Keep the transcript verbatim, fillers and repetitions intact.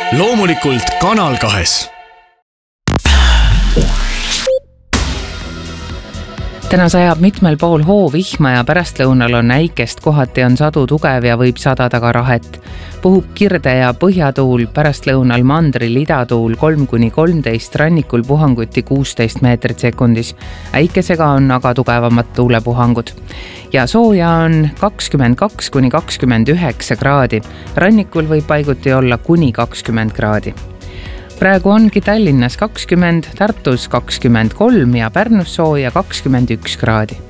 loomulikult Kanal kahes. Täna sajab mitmel pool hoovihma ja pärastlõunal on äikest, kohati on sadu tugev ja võib sadada ka rahet. Puhub kirde ja põhjatuul, pärastlõunal mandril idatuul kolm kuni kolmteist, rannikul puhanguti kuusteist meetrit sekundis. Äikesega on aga tugevamad tuulepuhangud. Ja sooja on kakskümmend kaks kuni kakskümmend üheksa kraadi. Rannikul võib paiguti olla kuni kakskümmend kraadi. Praegu ongi Tallinnas kakskümmend, Tartus kakskümmend kolm ja Pärnus sooja kakskümmend üks kraadi.